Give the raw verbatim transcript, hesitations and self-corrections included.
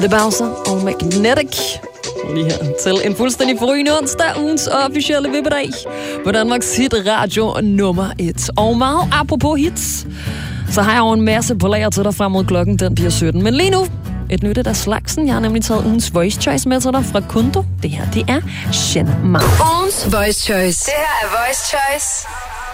The Bouncer og Magnetic. Lige her til en fuldstændig forrygende onsdag, ugens officielle vippedag på Danmarks hit radio nummer et. Og meget apropos hits, så har jeg jo en masse på lager til dig frem mod klokken, den bliver sytten. Men lige nu, et nyt af slagsen. Jeg har nemlig taget ugens Voice Choice med til dig fra Kundo. Det her, det er Shen Ma. Ugens Voice Choice. Det her er Voice Choice